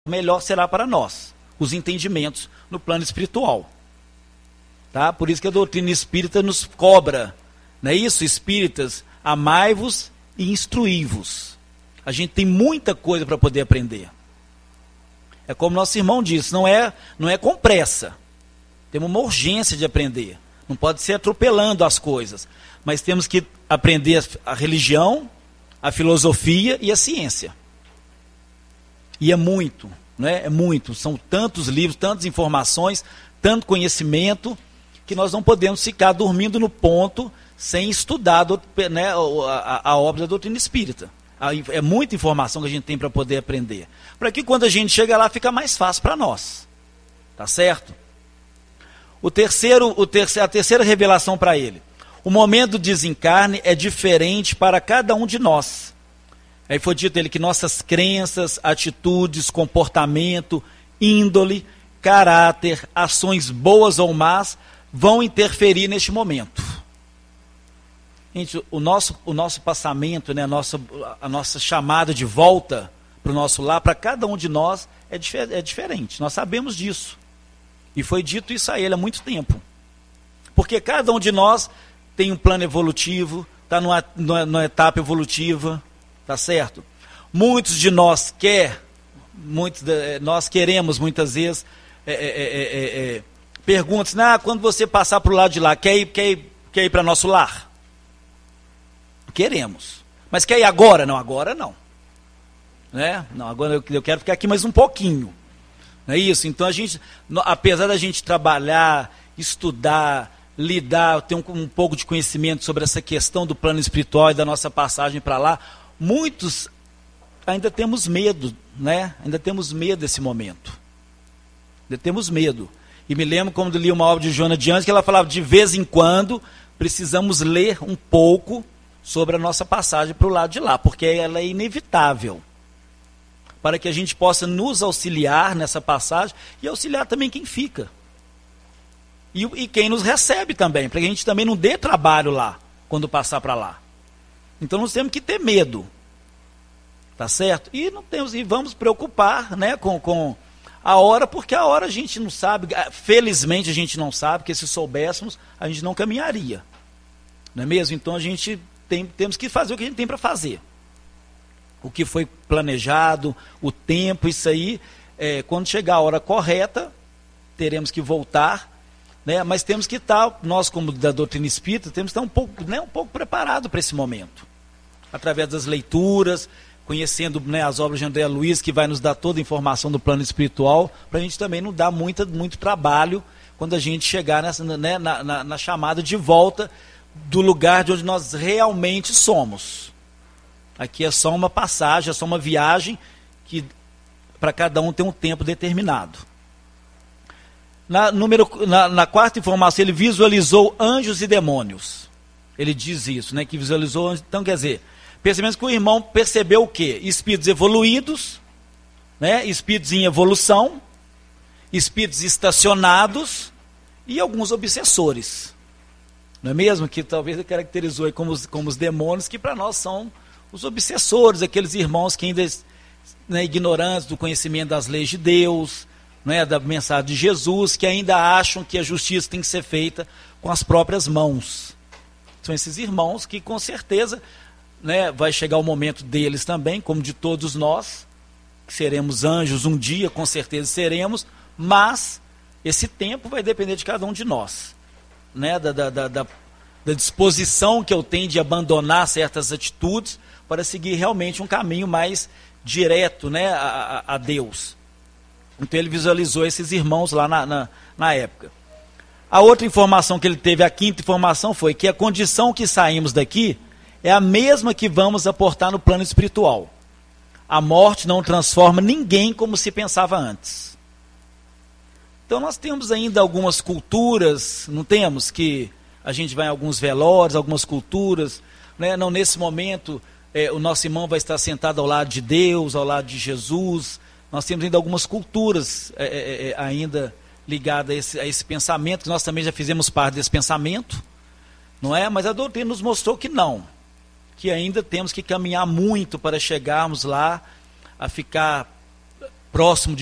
melhor será para nós, os entendimentos no plano espiritual. Tá? Por isso que a doutrina espírita nos cobra, não é isso? Espíritas, amai-vos e instruí-vos. A gente tem muita coisa para poder aprender. É como nosso irmão disse, não é com pressa. Temos uma urgência de aprender. Não pode ser atropelando as coisas. Mas temos que aprender a religião, a filosofia e a ciência. E é muito, né? É muito. São tantos livros, tantas informações, tanto conhecimento, que nós não podemos ficar dormindo no ponto sem estudar, né, a obra da doutrina espírita. É muita informação que a gente tem para poder aprender. Para que quando a gente chega lá, fica mais fácil para nós. Tá certo? A terceira revelação para ele. O momento do desencarne é diferente para cada um de nós. Aí foi dito ele que nossas crenças, atitudes, comportamento, índole, caráter, ações boas ou más vão interferir neste momento. Gente, o nosso passamento, né, a nossa chamada de volta para o nosso lar, para cada um de nós, é diferente. Nós sabemos disso. E foi dito isso a ele há muito tempo. Porque cada um de nós tem um plano evolutivo, está numa etapa evolutiva, tá certo? Muitos de nós nós queremos muitas vezes perguntas, quando você passar para o lado de lá, quer ir para nosso lar? Queremos. Mas quer ir agora? Não, agora não. Né? Não, agora eu quero ficar aqui mais um pouquinho. Não é isso? Então apesar da gente trabalhar, estudar, lidar, ter um pouco de conhecimento sobre essa questão do plano espiritual e da nossa passagem para lá, muitos ainda temos medo, né? Ainda temos medo desse momento. Ainda temos medo. E me lembro quando li uma obra de Joana de Anjos, que ela falava, de vez em quando, precisamos ler um pouco sobre a nossa passagem para o lado de lá, porque ela é inevitável. Para que a gente possa nos auxiliar nessa passagem e auxiliar também quem fica. E quem nos recebe também, para que a gente também não dê trabalho lá, quando passar para lá. Então nós temos que ter medo. Tá certo? E vamos preocupar, né, com a hora, porque a hora a gente não sabe, felizmente a gente não sabe, porque se soubéssemos, a gente não caminharia. Não é mesmo? Então temos que fazer o que a gente tem para fazer. O que foi planejado, o tempo, isso aí, quando chegar a hora correta, teremos que voltar, né? Mas temos que estar, nós como da doutrina espírita, temos que estar um pouco preparado para esse momento. Através das leituras, conhecendo, né, as obras de André Luiz, que vai nos dar toda a informação do plano espiritual, para a gente também não dar muito trabalho quando a gente chegar né, na chamada de volta do lugar de onde nós realmente somos. Aqui é só uma passagem, é só uma viagem para cada um tem um tempo determinado. Na quarta informação, ele visualizou anjos e demônios. Ele diz isso, né, que visualizou anjos. Então, quer dizer, percebemos que o irmão percebeu o quê? Espíritos evoluídos, né, espíritos em evolução, espíritos estacionados e alguns obsessores. Não é mesmo? Que talvez ele caracterizou aí como os demônios, que para nós são os obsessores, aqueles irmãos que ainda, né, ignorantes do conhecimento das leis de Deus, né, da mensagem de Jesus, que ainda acham que a justiça tem que ser feita com as próprias mãos. São esses irmãos que com certeza, né, vai chegar o momento deles também, como de todos nós, que seremos anjos um dia, com certeza seremos, mas esse tempo vai depender de cada um de nós. Né, da disposição que eu tenho de abandonar certas atitudes para seguir realmente um caminho mais direto, né, a Deus. Então ele visualizou esses irmãos lá na época. A outra informação que ele teve, a quinta informação, foi que a condição que saímos daqui é a mesma que vamos aportar no plano espiritual. A morte não transforma ninguém como se pensava antes. Então nós temos ainda algumas culturas, não temos, que a gente vai em alguns velórios, algumas culturas, né? Não, nesse momento o nosso irmão vai estar sentado ao lado de Deus, ao lado de Jesus. Nós temos ainda algumas culturas ainda ligadas a esse pensamento, que nós também já fizemos parte desse pensamento, não é? Mas a doutrina nos mostrou que não, que ainda temos que caminhar muito para chegarmos lá a ficar próximo